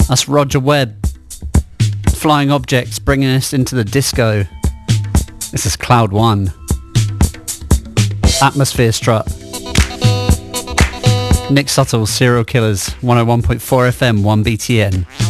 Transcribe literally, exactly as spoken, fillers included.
That's Roger Webb. Flying Objects bringing us into the disco. This is Cloud One. Atmosphere Strut. Nick Suttle, Serial Killers, one oh one point four F M, one B T N.